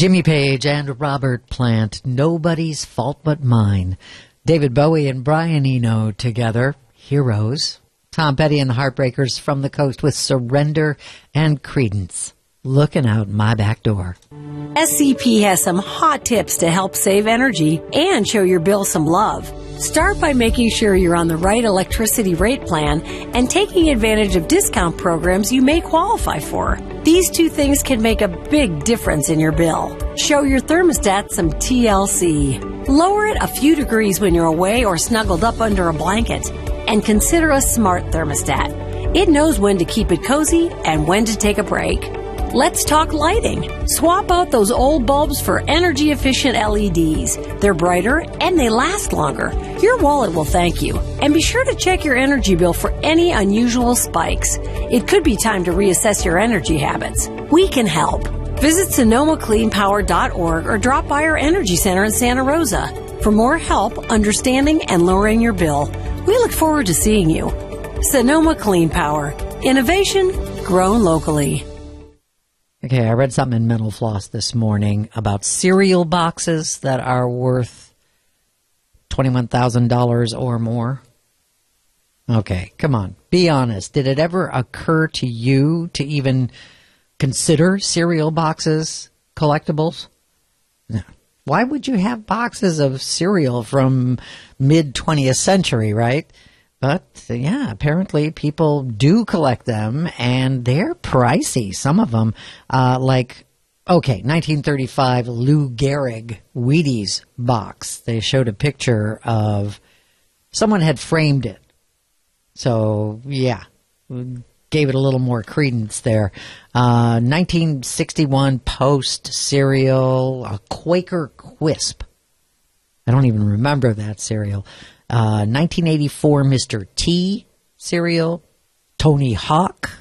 Jimmy Page and Robert Plant, Nobody's Fault But Mine. David Bowie and Brian Eno together, Heroes. Tom Petty and the Heartbreakers from the Coast with Surrender and Creedence, Looking Out My Back Door. SCP has some hot tips to help save energy and show your bill some love. Start by making sure you're on the right electricity rate plan and taking advantage of discount programs you may qualify for. These two things can make a big difference in your bill. Show your thermostat some TLC. Lower it a few degrees when you're away or snuggled up under a blanket. And consider a smart thermostat. It knows when to keep it cozy and when to take a break. Let's talk lighting. Swap out those old bulbs for energy-efficient LEDs. They're brighter and they last longer. Your wallet will thank you. And be sure to check your energy bill for any unusual spikes. It could be time to reassess your energy habits. We can help. Visit SonomaCleanPower.org or drop by our Energy Center in Santa Rosa. For more help understanding and lowering your bill, we look forward to seeing you. Sonoma Clean Power. Innovation grown locally. Okay, I read something in Mental Floss this morning about cereal boxes that are worth $21,000 or more. Okay, come on, be honest. Did it ever occur to you to even consider cereal boxes collectibles? No. Why would you have boxes of cereal from mid-20th century, right? But, yeah, apparently people do collect them, and they're pricey. Some of them, 1935 Lou Gehrig Wheaties box. They showed a picture of someone had framed it. So, yeah, gave it a little more credence there. 1961 Post cereal, a Quaker Quisp. I don't even remember that cereal. 1984 Mr. T cereal, Tony Hawk